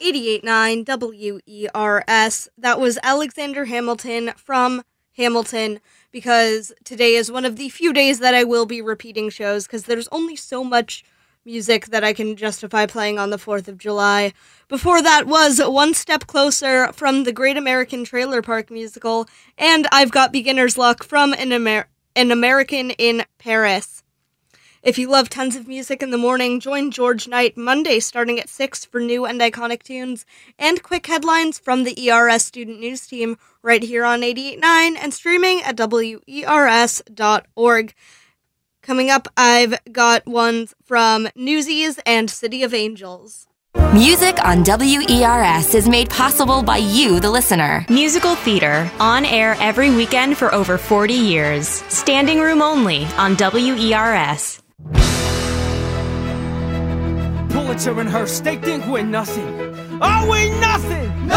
88.9 WERS. That was Alexander Hamilton from Hamilton, because today is one of the few days that I will be repeating shows, because there's only so much music that I can justify playing on the 4th of July. Before that was One Step Closer from the Great American Trailer Park Musical, and I've Got Beginner's Luck from An American in Paris. If you love tons of music in the morning, join George Knight Monday starting at 6 for new and iconic tunes and quick headlines from the ERS Student News Team right here on 88.9 and streaming at WERS.org. Coming up, I've got ones from Newsies and City of Angels. Music on WERS is made possible by you, the listener. Musical theater, on air every weekend for over 40 years. Standing room only on WERS. Pulitzer and Hearst, they think we're nothing. Are we nothing?